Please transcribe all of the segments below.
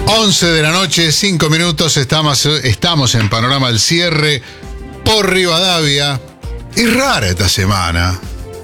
11 de la noche, 5 minutos, estamos en Panorama al Cierre por Rivadavia. Es rara esta semana.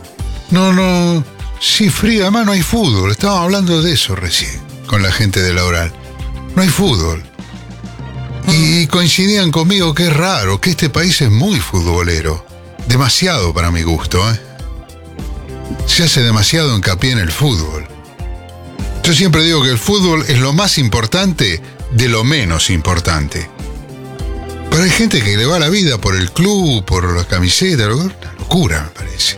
Sí, frío, además no hay fútbol. Estábamos hablando de eso recién, con la gente de la Oral. No hay fútbol. Y coincidían conmigo que es raro, que este país es muy futbolero. Demasiado para mi gusto, ¿eh? Se hace demasiado hincapié en el fútbol. Yo siempre digo que el fútbol es lo más importante de lo menos importante. Pero hay gente que le va la vida por el club, por las camisetas, una locura me parece.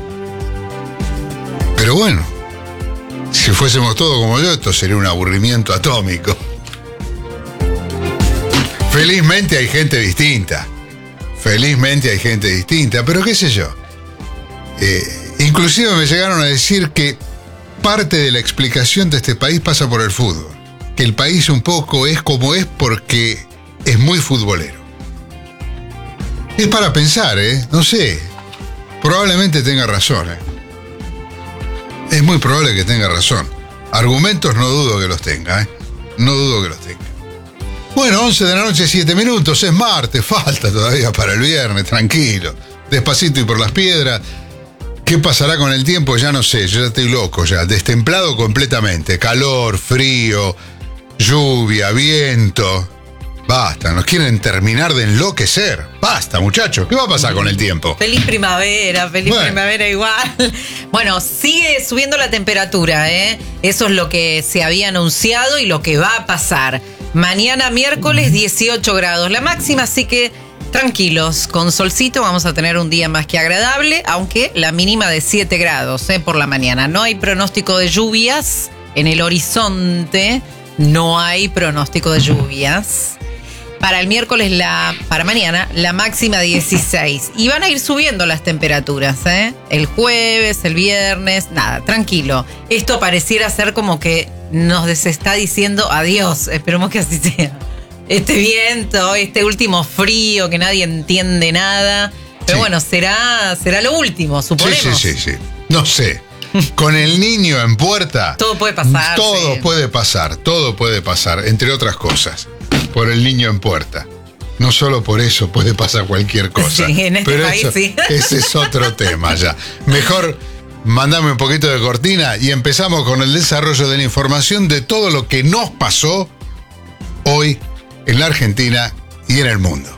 Pero bueno, si fuésemos todos como yo, esto sería un aburrimiento atómico. Felizmente hay gente distinta. Pero qué sé yo. Inclusive me llegaron a decir que parte de la explicación de este país pasa por el fútbol. Que el país un poco es como es porque es muy futbolero. Es para pensar, no sé. Probablemente tenga razón, Es muy probable que tenga razón. Argumentos no dudo que los tenga, No dudo que los tenga. Bueno, 11 de la noche, 7 minutos, es martes, falta todavía para el viernes, tranquilo. Despacito y por las piedras. ¿Qué pasará con el tiempo? Ya no sé, yo ya estoy loco, ya, destemplado completamente. Calor, frío, lluvia, viento. Basta, nos quieren terminar de enloquecer. Basta, muchachos, ¿qué va a pasar con el tiempo? Feliz primavera igual. Bueno, sigue subiendo la temperatura, Eso es lo que se había anunciado y lo que va a pasar. Mañana miércoles 18 grados la máxima, así que tranquilos, con solcito vamos a tener un día más que agradable, aunque la mínima de 7 grados por la mañana. No hay pronóstico de lluvias en el horizonte, no hay pronóstico de lluvias. Para el miércoles, para mañana, la máxima 16. Y van a ir subiendo las temperaturas, El jueves, el viernes, nada, tranquilo. Esto pareciera ser como que nos está diciendo adiós, esperemos que así sea. Este viento, este último frío que nadie entiende nada. Pero bueno, será lo último, suponemos. Sí. No sé. Con el niño en puerta. Todo puede pasar. Todo puede pasar, entre otras cosas. Por el niño en puerta. No solo por eso puede pasar cualquier cosa. Sí, en este país sí. Ese es otro tema ya. Mejor mandame un poquito de cortina y empezamos con el desarrollo de la información de todo lo que nos pasó hoy en la Argentina y en el mundo.